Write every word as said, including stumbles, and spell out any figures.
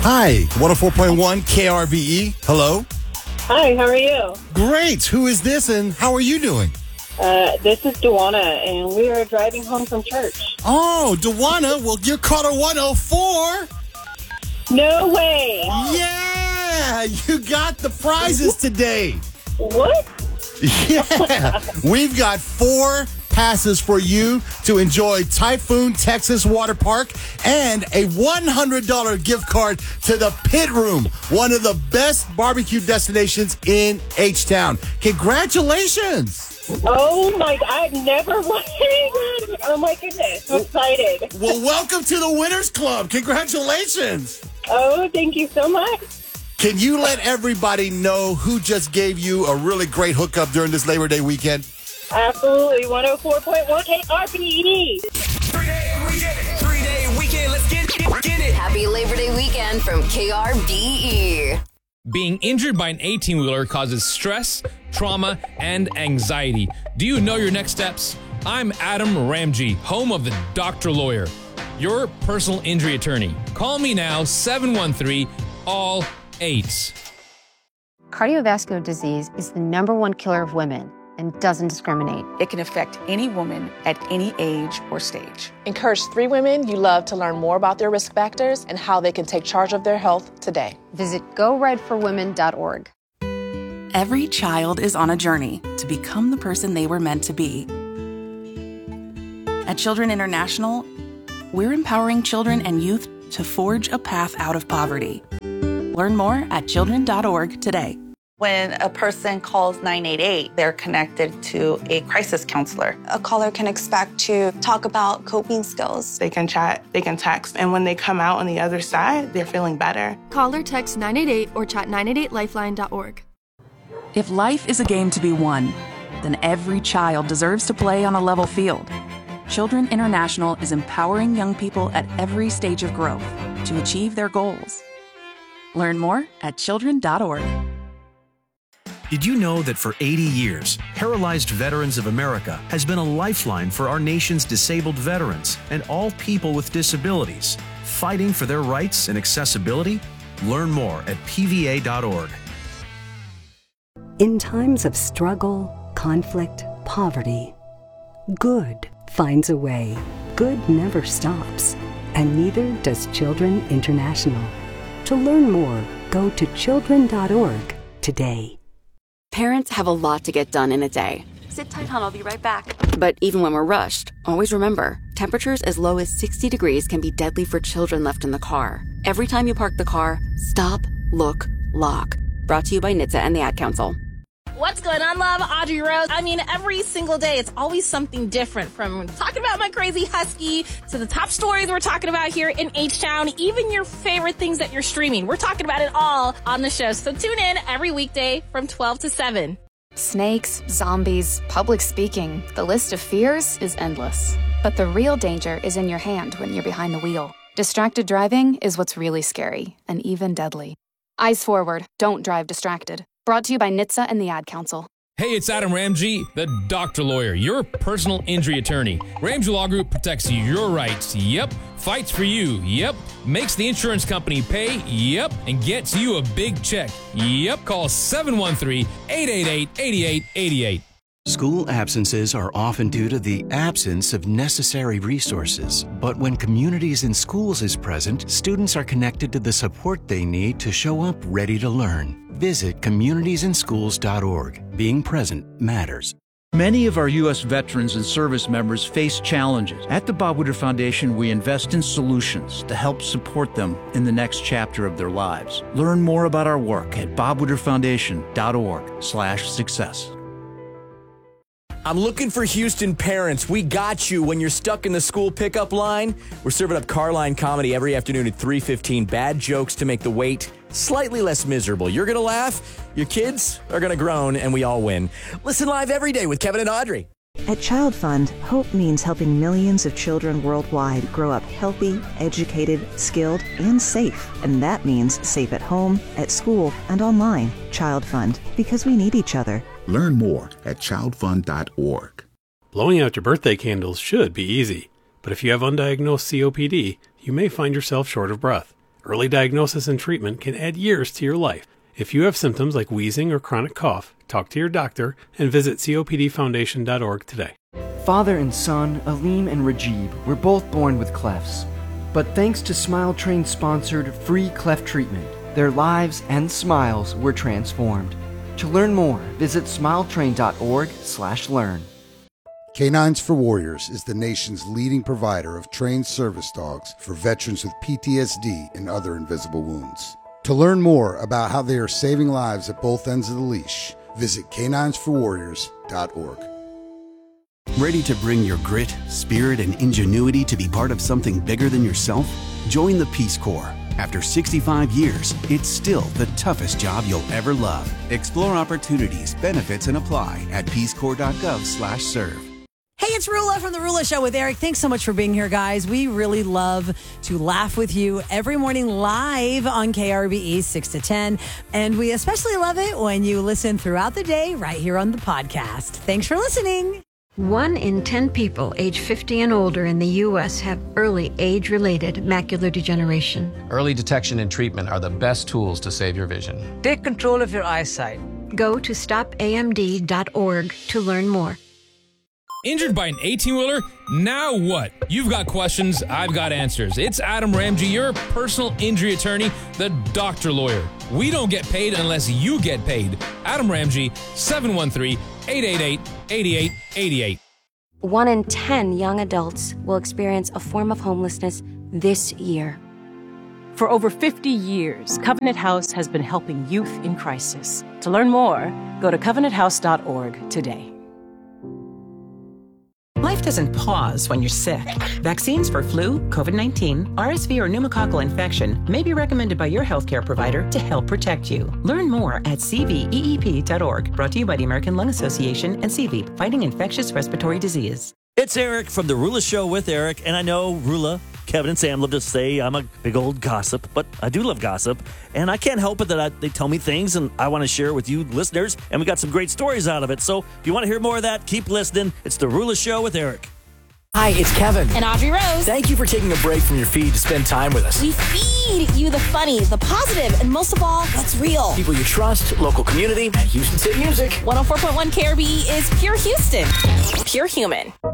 Hi, one oh four point one K R V E. Hello. Hi, how are you? Great. Who is this and how are you doing? Uh, this is Duana, and we are driving home from church. Oh, Duana, well, you're caller one oh four. No way. Yeah, you got the prizes today. What? Yeah, we've got four passes for you to enjoy Typhoon Texas Water Park and a one hundred dollars gift card to the Pit Room, one of the best barbecue destinations in H-Town. Congratulations. Oh, my God. I've never won anything. Oh, my goodness. I'm excited. Well, welcome to the Winners Club. Congratulations. Oh, thank you so much. Can you let everybody know who just gave you a really great hookup during this Labor Day weekend? Absolutely. one oh four point one K R V E. Three-day weekend. Three-day weekend. Let's get it. Get it. Happy Labor Day weekend from K R V E. Being injured by an eighteen-wheeler causes stress, trauma, and anxiety. Do you know your next steps? I'm Adam Ramji, home of the Doctor Lawyer, your personal injury attorney. Call me now, seven one three, all eights. Cardiovascular disease is the number one killer of women and doesn't discriminate. It can affect any woman at any age or stage. Encourage three women you love to learn more about their risk factors and how they can take charge of their health today. Visit go ride for women dot org. Every child is on a journey to become the person they were meant to be. At Children International, we're empowering children and youth to forge a path out of poverty. Learn more at children dot org today. When a person calls nine eight eight, they're connected to a crisis counselor. A caller can expect to talk about coping skills. They can chat, they can text, and when they come out on the other side, they're feeling better. Call or text nine eight eight or chat nine eight eight lifeline dot org. If life is a game to be won, then every child deserves to play on a level field. Children International is empowering young people at every stage of growth to achieve their goals. Learn more at children dot org. Did you know that for eighty years, Paralyzed Veterans of America has been a lifeline for our nation's disabled veterans and all people with disabilities, fighting for their rights and accessibility? Learn more at P V A dot org. In times of struggle, conflict, poverty, good finds a way. Good never stops, and neither does Children International. To learn more, go to children dot org today. Parents have a lot to get done in a day. Sit tight, hon. I'll be right back. But even when we're rushed, always remember, temperatures as low as sixty degrees can be deadly for children left in the car. Every time you park the car, stop, look, lock. Brought to you by N H T S A and the Ad Council. What's going on, love? Audrey Rose. I mean, every single day, it's always something different, from talking about my crazy husky to the top stories we're talking about here in H-Town, even your favorite things that you're streaming. We're talking about it all on the show. So tune in every weekday from twelve to seven. Snakes, zombies, public speaking. The list of fears is endless. But the real danger is in your hand when you're behind the wheel. Distracted driving is what's really scary and even deadly. Eyes forward. Don't drive distracted. Brought to you by N H T S A and the Ad Council. Hey, it's Adam Ramji, the Doctor Lawyer, your personal injury attorney. Ramji Law Group protects your rights, yep. Fights for you, yep. Makes the insurance company pay, yep. And gets you a big check, yep. Call seven one three, eight eight eight, eight eight eight eight. School absences are often due to the absence of necessary resources. But when Communities in Schools is present, students are connected to the support they need to show up ready to learn. Visit communities in schools dot org. Being present matters. Many of our U S veterans and service members face challenges. At the Bob Woodward Foundation, we invest in solutions to help support them in the next chapter of their lives. Learn more about our work at bob woodward foundation dot org slash success. I'm looking for Houston parents. We got you when you're stuck in the school pickup line. We're serving up Carline comedy every afternoon at three fifteen. Bad jokes to make the wait slightly less miserable. You're going to laugh, your kids are going to groan, and we all win. Listen live every day with Kevin and Audrey. At Child Fund, hope means helping millions of children worldwide grow up healthy, educated, skilled, and safe. And that means safe at home, at school, and online. Child Fund, because we need each other. Learn more at child fund dot org. Blowing out your birthday candles should be easy, but if you have undiagnosed C O P D, you may find yourself short of breath. Early diagnosis and treatment can add years to your life. If you have symptoms like wheezing or chronic cough, talk to your doctor and visit C O P D foundation dot org today. Father and son, Aleem and Rajib, were both born with clefts. But thanks to Smile Train-sponsored free cleft treatment, their lives and smiles were transformed. To learn more, visit smile train dot org slash learn. Canines for Warriors is the nation's leading provider of trained service dogs for veterans with P T S D and other invisible wounds. To learn more about how they are saving lives at both ends of the leash, visit canines for warriors dot org. Ready to bring your grit, spirit, and ingenuity to be part of something bigger than yourself? Join the Peace Corps. After sixty-five years, it's still the toughest job you'll ever love. Explore opportunities, benefits, and apply at peace corps dot gov slash serve. Hey, it's Rula from The Rula Show with Eric. Thanks so much for being here, guys. We really love to laugh with you every morning live on K R B E six to ten. And we especially love it when you listen throughout the day right here on the podcast. Thanks for listening. One in ten people age fifty and older in the U S have early age-related macular degeneration. Early detection and treatment are the best tools to save your vision. Take control of your eyesight. Go to stop A M D dot org to learn more. Injured by an eighteen-wheeler? Now what? You've got questions, I've got answers. It's Adam Ramsey, your personal injury attorney, the doctor lawyer. We don't get paid unless you get paid. Adam Ramsey, seven one three, eight eight eight, eight eight eight eight. One in ten young adults will experience a form of homelessness this year. For over fifty years, Covenant House has been helping youth in crisis. To learn more, go to covenant house dot org today. Life doesn't pause when you're sick. Vaccines for flu, COVID nineteen, R S V, or pneumococcal infection may be recommended by your healthcare provider to help protect you. Learn more at c v e e p dot org. Brought to you by the American Lung Association and C V, fighting infectious respiratory disease. It's Eric from The Rula Show with Eric, and I know Rula, Kevin, and Sam love to say I'm a big old gossip, but I do love gossip, and I can't help it that I, they tell me things, and I want to share with you listeners, and we got some great stories out of it. So if you want to hear more of that, keep listening. It's The Rula Show with Eric. Hi, it's Kevin. And Audrey Rose. Thank you for taking a break from your feed to spend time with us. We feed you the funny, the positive, and most of all, what's real. People you trust, local community, and Houston City music. one oh four point one K R B E is pure Houston. Pure human.